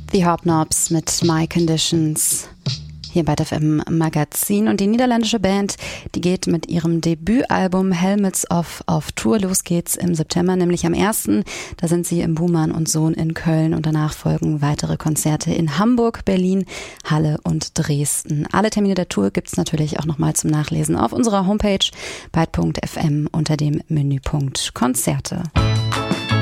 The Hobnobs mit My Conditions hier bei FM Magazin. Und die niederländische Band, die geht mit ihrem Debütalbum Helmets Off auf Tour. Los geht's im September, nämlich am 1. Da sind sie im Buhmann und Sohn in Köln und danach folgen weitere Konzerte in Hamburg, Berlin, Halle und Dresden. Alle Termine der Tour gibt's natürlich auch nochmal zum Nachlesen auf unserer Homepage byte.fm unter dem Menüpunkt Konzerte.